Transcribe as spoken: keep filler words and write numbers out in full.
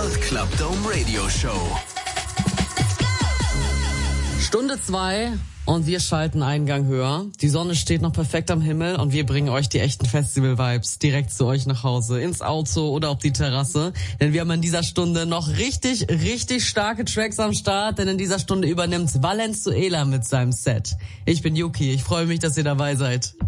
Sport Club Dome Radio Show. Stunde zwei und wir schalten einen Gang höher. Die Sonne steht noch perfekt am Himmel und wir bringen euch die echten Festival-Vibes direkt zu euch nach Hause, ins Auto oder auf die Terrasse. Denn wir haben in dieser Stunde noch richtig, richtig starke Tracks am Start, denn in dieser Stunde übernimmt Valenzuela mit seinem Set. Ich bin Yuki, ich freue mich, dass ihr dabei seid.